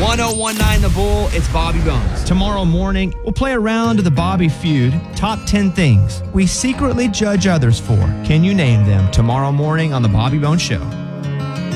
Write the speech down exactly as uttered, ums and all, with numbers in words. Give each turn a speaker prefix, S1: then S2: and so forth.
S1: one oh one nine The Bull, it's Bobby Bones.
S2: Tomorrow morning, we'll play a round of the Bobby Feud Top ten Things We Secretly Judge Others For. Can you name them? Tomorrow morning on The Bobby Bones Show.